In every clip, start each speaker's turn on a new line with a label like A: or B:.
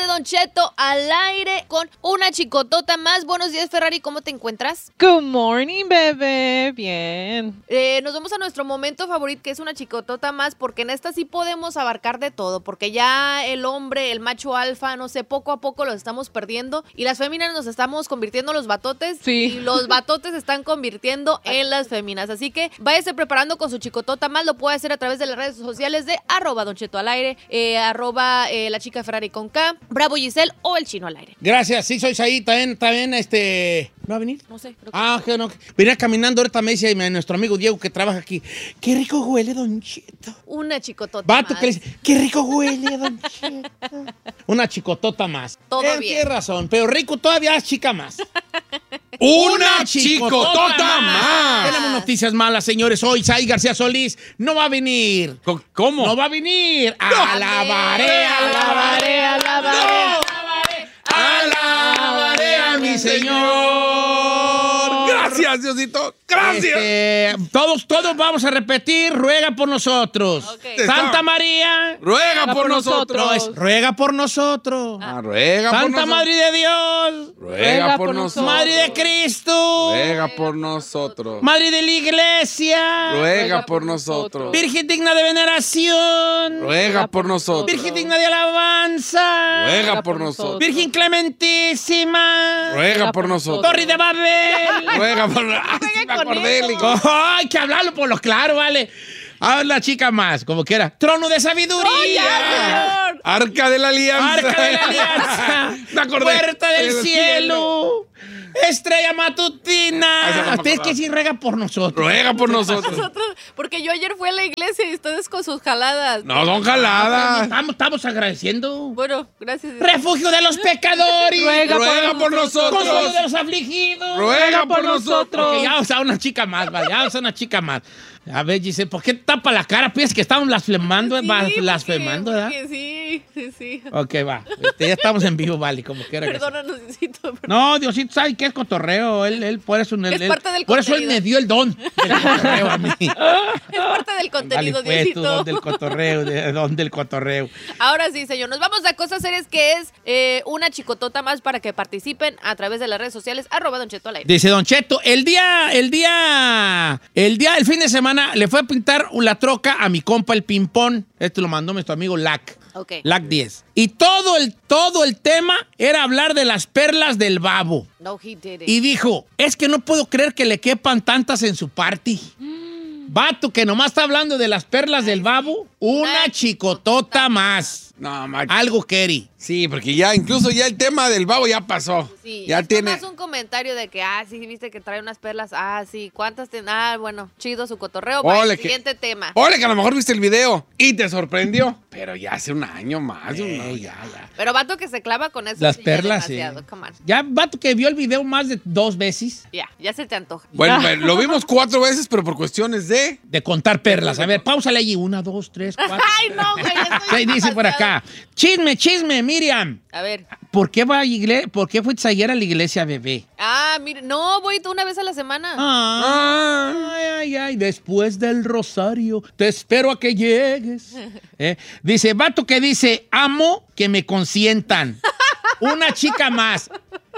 A: Don Cheto al aire con una chicotota más. Buenos días, Ferrari, ¿cómo te encuentras?
B: Good morning, bebé. Bien.
A: Nos vamos a nuestro momento favorito, que es una chicotota más, porque en esta sí podemos abarcar de todo, porque ya el hombre, el macho alfa, no sé, poco a poco los estamos perdiendo y las féminas nos estamos convirtiendo en los batotes
B: Sí.
A: y los batotes se están convirtiendo en las féminas. Así que váyase preparando con su chicotota más, lo puede hacer a través de las redes sociales de @Don Cheto al aire, la chica Ferrari con K, Bravo Giselle o el chino al aire.
C: Gracias, sí, soy ahí, también, ¿no va a venir?
A: No sé, creo que
C: Que no. Venía caminando, ahorita me dice nuestro amigo Diego que trabaja aquí. Qué rico huele, Don Cheto.
A: una chicotota
C: Vato
A: más.
C: que le dice, qué rico huele, Don Cheto. Una chicotota más.
A: Todo bien.
C: Tienes razón, pero rico todavía es chica más.
D: ¡Una chicotota más!
C: Tenemos noticias malas, señores. Hoy Sai García Solís no va a venir.
D: ¿Cómo?
C: No va a venir. Alabaré, alabaré, alabaré. Alabaré a mi Señor.
D: Gracias, Diosito. Gracias.
C: Todos vamos a repetir. Ruega por nosotros.
A: Ok.
C: Santa María.
D: Ruega por nosotros.
C: No, es ruega por nosotros.
D: Ruega por
C: Santa
D: nosotros.
C: Madre de Dios.
D: Ruega por nosotros.
C: Madre de Cristo.
D: Ruega por nosotros.
C: Madre de la Iglesia.
D: Ruega por nosotros.
C: Virgen digna de veneración.
D: Ruega por nosotros.
C: Virgen digna de alabanza.
D: Ruega por nosotros.
C: Virgen clementísima.
D: Ruega por nosotros.
C: Torre de Babel.
D: Ruega por nosotros.
C: Hay que hablarlo por lo claro, vale. A la chica más, como quiera. Trono de sabiduría.
D: Arca de la Alianza.
C: Arca de la Alianza.
D: Me acordé.
C: Puerta del cielo. Estrella matutina.
D: Esa no me
C: Ustedes
D: acordaba.
C: que sí ruega por nosotros.
D: Ruega por nosotros.
A: Porque yo ayer fui a la iglesia y ustedes con sus jaladas.
D: No son jaladas.
C: Estamos agradeciendo.
A: Bueno, gracias.
C: Refugio de los pecadores.
D: Ruega por nosotros.
C: Consuelo de los afligidos.
D: Ruega por nosotros.
C: Ok, ya, o sea, una chica más, vale, ya, o sea, una chica más. A ver, Giselle, ¿por qué tapa la cara? Piensas que estamos blasfemando, blasfemando, ¿verdad?
A: Sí.
C: Ok, va. Ya estamos en vivo, vale, como quiera. que sea.
A: Perdónanos, Diosito.
C: No, Diosito sabe que es cotorreo. Él por eso,
A: Es parte del
C: por eso él
A: contenido.
C: me dio el don del cotorreo a mí.
A: Es parte del contenido,
C: Vale, pues, tú,
A: Diosito.
C: don del cotorreo, don del cotorreo.
A: Ahora sí, señor. Nos vamos a cosas serias, que es una chicotota más para que participen a través de las redes sociales, @Don Cheto al aire.
C: Dice Don Cheto, el fin de semana le fue a pintar la troca a mi compa el Pimpón. Esto lo mandó nuestro amigo Lac.
A: Ok.
C: Lac 10. Y todo el tema era hablar de las perlas del babo.
A: No, he did it.
C: Y dijo, es que no puedo creer que le quepan tantas en su party. Vato, que nomás está hablando de las perlas del babo. Una chicotota más.
D: No, macho.
C: Algo, Kerry.
D: Sí, porque ya, incluso ya el tema del babo ya pasó.
A: Sí,
D: Ya
A: es
D: tiene.
A: más un comentario de que, sí, viste que trae unas perlas. Sí, ¿cuántas tiene? Bueno, chido su cotorreo.
D: Ole, que-
A: Siguiente tema.
D: Ole, que a lo mejor viste el video y te sorprendió. Pero ya hace un año más.
C: Ya.
A: Pero vato que se clava con eso.
C: Las
A: sí, ya
C: perlas, sí.
A: demasiado, come on.
C: Ya, vato que vio el video más de 2 veces
A: Ya se te antoja.
D: Bueno, lo vimos 4 veces, pero por cuestiones de.
C: de contar perlas. A ver, páusale allí. 1, 2, 3, 4.
A: Ay, no, güey.
C: Sí, dice por acá. Chisme, Miriam.
A: A ver.
C: ¿Por qué fuiste ayer a la iglesia, bebé?
A: Mire, no, voy una vez a la semana.
C: Ay, después del rosario, te espero a que llegues. Dice, vato que dice, amo que me consientan. Una chica más.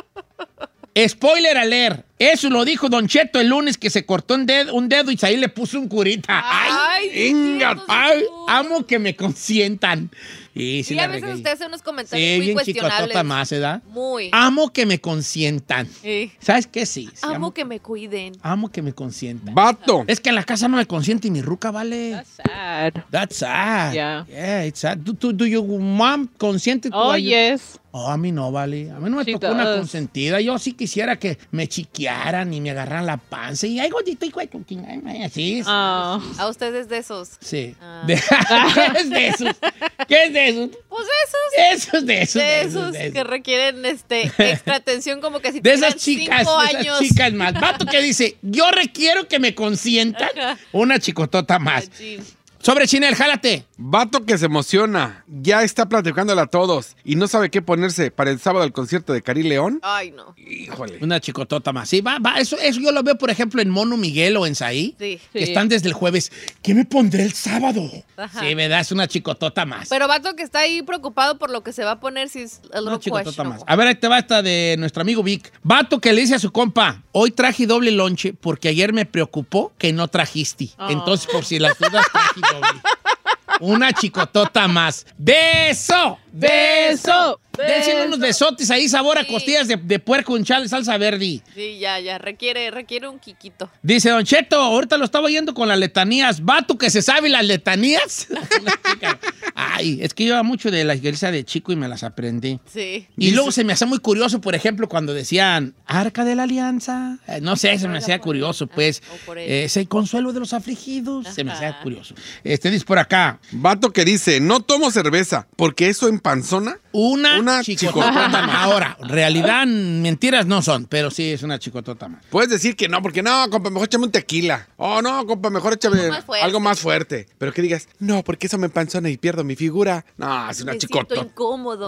C: Spoiler alert. Eso lo dijo Don Cheto el lunes que se cortó un dedo y ahí le puso un curita.
A: Ay, sí,
C: Inga,
A: cierto,
C: ay,
A: sí.
C: amo que me consientan. Y sí,
A: Y
C: la
A: a veces
C: regué.
A: usted hace unos comentarios
C: Sí,
A: muy
C: bien
A: cuestionables.
C: chicotota más, ¿verdad?
A: Muy.
C: Amo que me consientan.
A: Sí.
C: ¿Sabes qué? Sí.
A: Amo que me cuiden.
C: Amo que me consientan.
D: Vato.
C: Es que en la casa no me consiente mi ruca, ¿vale?
B: That's sad.
C: That's sad.
B: Yeah.
C: It's sad. ¿Do your mom consiente tu
B: Oh, yes.
C: Oh, a mí no, vale. A mí no me
B: She
C: tocó una
B: does.
C: consentida. Yo sí quisiera que me chiquearan y me agarraran la panza y ay, gordito, y así.
B: Oh.
A: A ustedes de esos.
C: Sí.
A: Ah.
C: ¿Qué es de esos? ¿Qué es de esos?
A: Pues
C: Esos de esos.
A: de esos que requieren extra atención, como que si
C: De
A: tuvieran
C: esas chicas,
A: 5
C: de esas
A: años.
C: chicas más. Vato que dice, yo requiero que me consientan.
A: Ajá.
C: Una chicotota más.
A: Machín.
C: Sobre Chinel, jálate.
D: Vato que se emociona, ya está platicándole a todos y no sabe qué ponerse para el sábado al concierto de Cari León.
A: Ay, no.
D: Híjole.
C: Una chicotota más. Sí, va. Eso yo lo veo, por ejemplo, en Mono Miguel o en Saí.
A: Sí.
C: Que
B: Sí.
C: están desde el jueves. ¿Qué me pondré el sábado?
A: Ajá.
C: Sí, ¿verdad? Es una chicotota más.
A: Pero vato que está ahí preocupado por lo que se va a poner si es a
C: Una
A: little
C: chicotota más.
A: questionable.
C: A ver, ahí te va esta de nuestro amigo Vic. Vato que le dice a su compa, hoy traje doble lonche porque ayer me preocupó que no trajiste. Entonces, por si las dudas, traje doble. Una chicotota más. ¡Beso! ¡Beso! Dense unos besotes ahí, sabor a
A: Sí.
C: costillas de puerco en salsa verde.
A: Sí, ya. Requiere un quiquito.
C: Dice Don Cheto, ahorita lo estaba oyendo con las letanías. ¿Vato que se sabe las letanías? Una chica. Ay, es que yo iba mucho de la iglesia de chico y me las aprendí.
A: Sí.
C: Y luego se me hacía muy curioso, por ejemplo, cuando decían Arca de la Alianza. No sé, se me hacía curioso, pues.
A: o por él.
C: Ese consuelo de los afligidos. Se me hacía curioso. Dice por acá,
D: Vato que dice, no tomo cerveza porque eso empanzona.
C: una
D: chicotota
C: chicotota más. Ahora, realidad, mentiras no son, pero sí es una chicotota más.
D: Puedes decir que no, porque no, compa, mejor échame un tequila. Oh, no, compa, mejor échame
A: Más fuerte.
D: algo más fuerte. Pero que digas, no, porque eso me empanzona y pierdo mi figura. No, es una
A: Me siento
D: chicotota.
A: incómodo.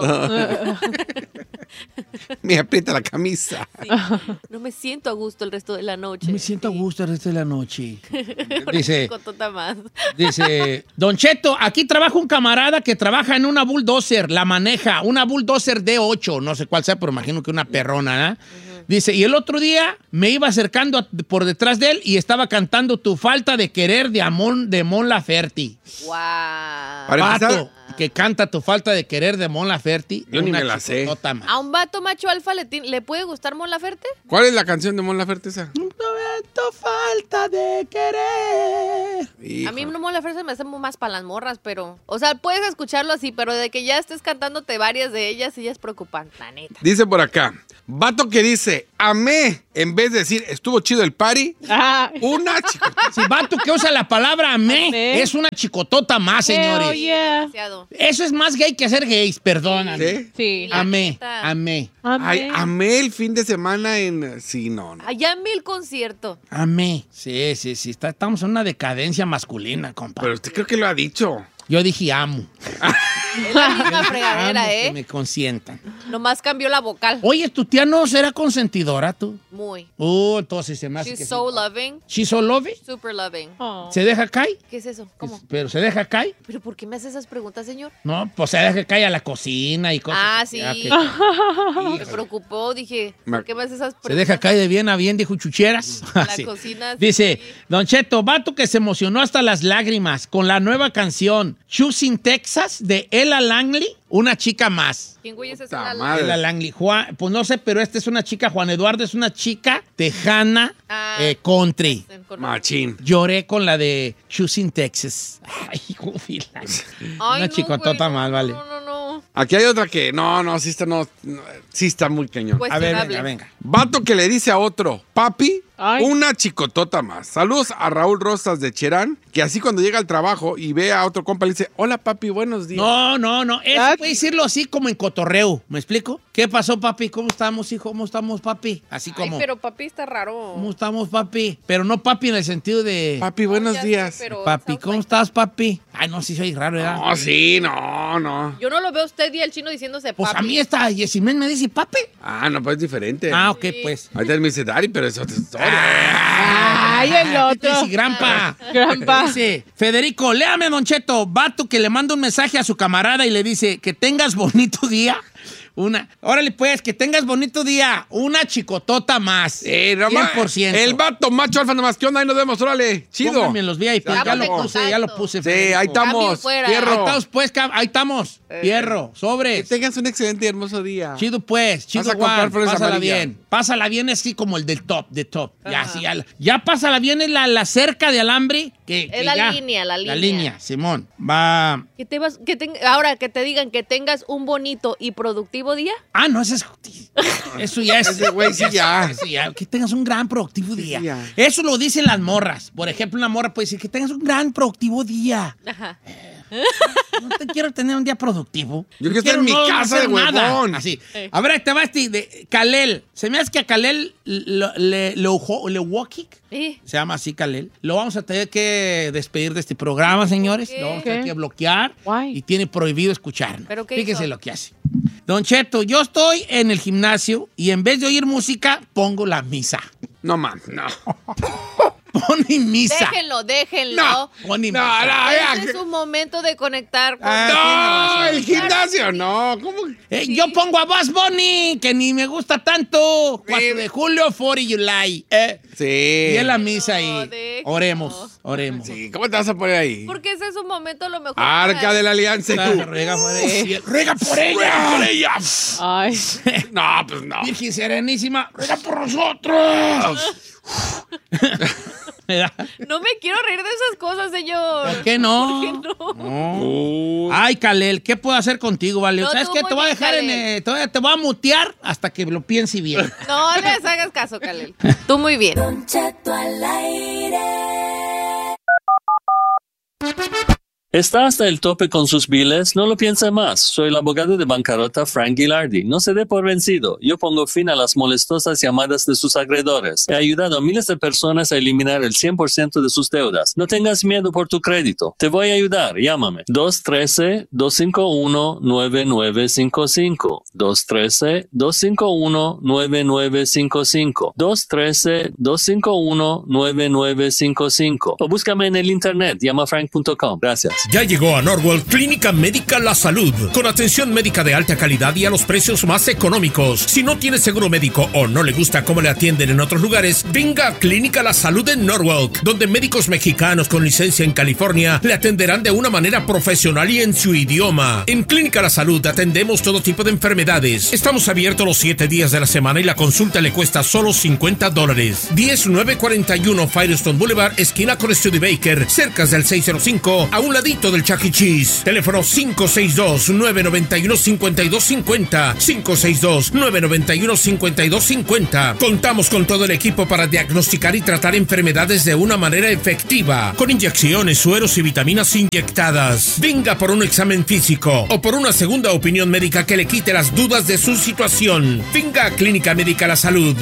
D: Me aprieta la camisa.
A: Sí. No me siento a gusto el resto de la noche.
C: Me siento a
A: Sí.
C: gusto el resto de la noche.
A: Una
C: Dice,
A: chicotota más.
C: dice, Don Cheto, aquí trabaja un camarada que trabaja en una bulldozer, la maneja, una bulldozer D8, no sé cuál sea, pero imagino que una perrona, ¿eh? Dice, y el otro día me iba acercando por detrás de él y estaba cantando Tu falta de querer de Mon Laferte.
A: Wow.
D: Para empezar-
C: Vato que canta Tu falta de querer de Mon Laferte.
D: Yo ni
C: una
D: me la sé.
C: chicotota más.
A: ¿A un vato macho alfa le puede gustar Mon Laferte?
D: ¿Cuál es la canción de Mon Laferte esa?
C: Tu falta de querer.
A: A mí no Mon Laferte me hace más para las morras, pero... O sea, puedes escucharlo así, pero de que ya estés cantándote varias de ellas, sí ya es preocupante, la neta.
D: Dice por acá, vato que dice, amé, en vez de decir, estuvo chido el party,
B: Ah,
D: una chicotota.
C: Si vato que usa la palabra amé,
B: Amé.
C: es una chicotota más, señores.
B: hell yeah.
A: Demasiado.
C: Eso es más gay que ser gays, perdóname.
D: ¿Sí?
B: Sí.
A: La
C: Amé,
A: neta.
C: amé,
D: Ay, amé el fin de semana en... Sí, no.
A: Allá en el concierto.
C: amé. Sí. Estamos en una decadencia masculina, compa.
D: Pero usted creo que lo ha dicho.
C: Yo dije amo.
A: Es la misma fregadera,
C: Amo que
A: ¿eh?
C: me consientan.
A: Nomás cambió la vocal.
C: Oye, ¿tu tía no será consentidora, tú?
A: Muy.
C: Entonces se me hace
A: She's
C: que
A: so
C: sí.
A: loving.
C: ¿She's so loving?
A: Super loving.
B: Oh.
C: ¿Se deja caer?
A: ¿Qué es eso? ¿Cómo?
C: ¿Pero se deja caer?
A: ¿Pero por qué me hace esas preguntas, señor?
C: No, pues se deja caer a la cocina y cosas.
A: Ah,
C: así.
A: sí.
C: Que-
A: Me preocupó, dije, ¿por qué me hace esas preguntas?
C: Se deja caer de bien a bien, dijo Chucheras.
A: La
C: Así.
A: cocina, sí.
C: Dice, Don Cheto, vato que se emocionó hasta las lágrimas con la nueva canción Choosing Texas de Ella Langley, una chica más.
A: ¿Quién güey es ese?
D: Puta
A: Lalo?
D: madre.
C: Ella Langley. Pues no sé, pero esta es una chica, Juan Eduardo es una chica tejana country.
D: Machín.
C: Lloré con la de Choosing Texas. Ay, júbila.
A: Ay,
C: Una
A: no,
C: chicotota
A: güey,
C: más, vale.
A: No.
D: Aquí hay otra que, sí está, sí está muy cañón.
A: Pues,
C: A ver,
A: Cuestionable.
C: venga.
D: Vato que le dice a otro, papi,
B: Ay.
D: una chicotota más. Saludos a Raúl Rosas de Cherán, que así cuando llega al trabajo y ve a otro compa le dice, hola papi, buenos días.
C: No. Eso
B: Ah,
C: puede decirlo así como en cotorreo. ¿Me explico? ¿Qué pasó, papi? ¿Cómo estamos, hijo? ¿Cómo estamos, papi? Así
A: Ay,
C: como,
A: pero papi está raro.
C: ¿cómo estamos, papi? Pero no papi en el sentido de...
D: Papi, buenos
A: Ya sé,
D: días.
A: pero
C: Papi,
A: sounds
C: ¿cómo
A: like-
C: estás, papi? Ay, no, sí soy raro, ¿verdad?
D: No, sí, no.
A: Yo no lo veo a usted y al chino diciéndose
C: Pues
A: papi.
C: a mí esta Yesimén me dice, papi.
D: Ah, no, pues es diferente.
C: Ah, ok, pues.
D: Ahorita me dice Dari, pero es otra historia.
B: Ay, el
C: ¿Qué
B: otro.
C: dice, grampa?
B: Grampa.
C: Dice, Federico, léame, Don Cheto, vato que le manda un mensaje a su camarada y le dice, que tengas bonito día. Órale, pues, que tengas bonito día. Una chicotota más.
D: Nomás,
C: 100%.
D: El vato macho alfa nomás. ¿Qué onda? Ahí nos vemos, órale. Chido.
C: Pónganme en los VIP.
D: Ya
C: Ya lo
A: estamos
C: puse,
A: en
C: ya lo
A: contacto.
C: puse.
D: Sí,
C: Federico.
D: ahí estamos.
A: Cambio fuera.
C: Ahí
D: Fierro.
C: estamos, pues, ahí estamos. Fierro,
D: Que
C: sobres.
D: tengas un excelente y hermoso día.
C: Chido, pues. Chido,
D: Vas a comprar
C: Juan.
D: flores
C: Pásala
D: amarillas.
C: bien. Pásala bien es así como el del top, de top. Ya, sí, ya pásala bien en la cerca de alambre.
A: Es la línea, la
C: La
A: línea.
C: línea, Simón. Va.
A: Ahora que te digan que tengas un bonito y productivo día.
C: Ah, no, eso ya es.
D: Ese güey sí ya.
C: Eso ya, que tengas un gran productivo día.
D: ya.
C: Eso lo dicen las morras. Por ejemplo, una morra puede decir que tengas un gran productivo día.
A: Ajá.
C: No te quiero tener un día productivo.
D: Yo quiero estar en mi casa
C: hacer
D: de huevón.
C: Así. A ver, te va de Kalel. Se me hace que a Kalel Lewokik,
A: Sí.
C: se llama así Kalel. Lo vamos a tener que despedir de este programa, señores. Lo vamos a tener que bloquear.
B: Why?
C: Y tiene prohibido escucharnos.
A: ¿Pero qué
C: Fíjese
A: hizo?
C: lo que hace. Don Cheto, yo estoy en el gimnasio y en vez de oír música, pongo la misa.
D: No, man, no.
C: Pone misa.
A: Déjenlo.
D: No.
C: Pone
D: No,
C: misa.
D: no, ya.
A: Ese es un momento de conectar con...
C: Ah,
D: No, el gimnasio, no. ¿Cómo?
C: Yo pongo a Buzz Bunny, que ni me gusta tanto. 4 de julio, 4 de July.
D: Sí.
C: Y es la misa ahí.
A: déjenlo.
C: Oremos.
D: Sí, ¿cómo te vas a poner ahí?
A: Porque ese es un momento a lo mejor...
D: Arca de la Alianza.
C: Ruega por ella. ¡Ruega por ella!
B: Ay.
D: No, pues no.
C: Virgen Serenísima, ruega por nosotros.
A: No me quiero reír de esas cosas, señor.
C: ¿Por qué no?
A: ¿Por qué no?
C: No. Ay, Kalel, ¿qué puedo hacer contigo, vale?
A: No,
C: ¿Sabes
A: tú
C: qué?
A: muy
C: Te voy a
A: bien,
C: dejar
A: Kalel.
C: te voy a mutear hasta que lo piense bien.
A: No les hagas caso, Kalel. Tú muy bien.
E: Don Cheto al aire.
F: ¿Está hasta el tope con sus biles? No lo piense más. Soy el abogado de bancarrota Frank Gilardi. No se dé por vencido. Yo pongo fin a las molestosas llamadas de sus acreedores. He ayudado a miles de personas a eliminar el 100% de sus deudas. No tengas miedo por tu crédito. Te voy a ayudar. Llámame. 213-251-9955. 213-251-9955. 213-251-9955. O búscame en el internet. Llamafrank.com. Gracias.
G: Ya llegó a Norwalk Clínica Médica La Salud, con atención médica de alta calidad y a los precios más económicos. Si no tiene seguro médico o no le gusta cómo le atienden en otros lugares, venga a Clínica La Salud en Norwalk, donde médicos mexicanos con licencia en California le atenderán de una manera profesional y en su idioma. En Clínica La Salud atendemos todo tipo de enfermedades. Estamos abiertos los 7 días de la semana y la consulta le cuesta solo $50. 10941 Firestone Boulevard, esquina con Studebaker, cerca del 605, a un ladito del Chuck E. Cheese. Teléfono 562-991-5250. 562-991-5250. Contamos con todo el equipo para diagnosticar y tratar enfermedades de una manera efectiva, con inyecciones, sueros y vitaminas inyectadas. Venga por un examen físico o por una segunda opinión médica que le quite las dudas de su situación. Venga a Clínica Médica La Salud.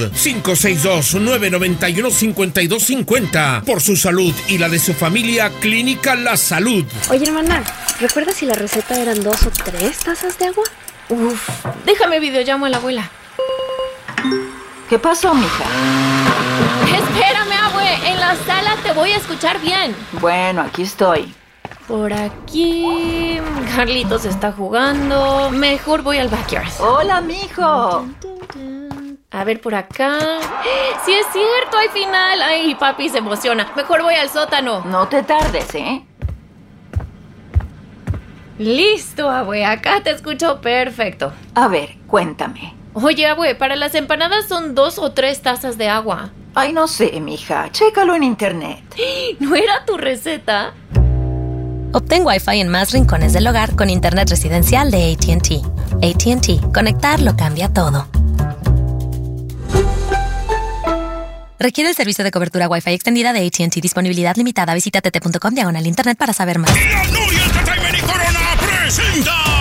G: 562-991-5250. Por su salud y la de su familia, Clínica La Salud.
H: Oye, hermana, ¿recuerdas si la receta eran 2 o 3 tazas de agua?
I: Uf, déjame videollamo a la abuela.
J: ¿Qué pasó, mija?
I: Espérame, abue, en la sala te voy a escuchar bien.
J: Bueno, aquí estoy.
I: Por aquí... Carlitos está jugando. Mejor voy al backyard.
J: Hola, mijo.
I: A ver, por acá... ¡Sí es cierto! ¡Hay final! ¡Ay, papi se emociona! Mejor voy al sótano.
J: No te tardes, ¿eh?
I: Listo, abue. Acá te escucho perfecto.
J: A ver, cuéntame.
I: Oye, abue, para las empanadas son 2 o 3 tazas de agua.
J: Ay, no sé, mija. Chécalo en internet.
I: ¿No era tu receta?
K: Obtén Wi-Fi en más rincones del hogar con internet residencial de AT&T. AT&T. Conectar lo cambia todo. Requiere el servicio de cobertura Wi-Fi extendida de AT&T. Disponibilidad limitada. Visita tt.com/internet para saber más.
G: La Noria Entertainment y Corona presenta